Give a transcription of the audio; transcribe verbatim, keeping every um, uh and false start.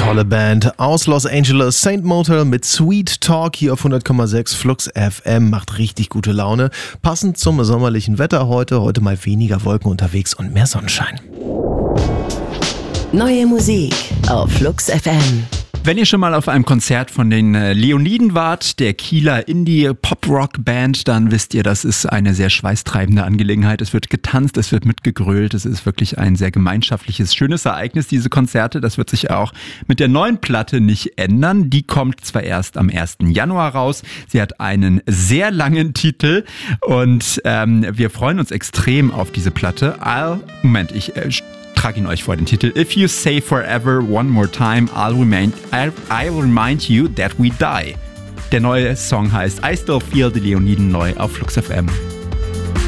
Tolle Band aus Los Angeles, Saint Motel mit Sweet Talk hier auf hundert Komma sechs Flux F M. Macht richtig gute Laune. Passend zum sommerlichen Wetter heute. Heute mal weniger Wolken unterwegs und mehr Sonnenschein. Neue Musik auf Flux F M. Wenn ihr schon mal auf einem Konzert von den Leoniden wart, der Kieler Indie-Pop-Rock-Band, dann wisst ihr, das ist eine sehr schweißtreibende Angelegenheit. Es wird getanzt, es wird mitgegrölt, es ist wirklich ein sehr gemeinschaftliches, schönes Ereignis, diese Konzerte. Das wird sich auch mit der neuen Platte nicht ändern. Die kommt zwar erst am ersten Januar raus, sie hat einen sehr langen Titel und ähm, wir freuen uns extrem auf diese Platte. I'll, Moment, ich... Äh, trage ihn euch vor, den Titel. If you say forever one more time, I'll remind, I'll, I'll remind you that we die. Der neue Song heißt I Still Feel, die Leoniden neu auf Flux F M.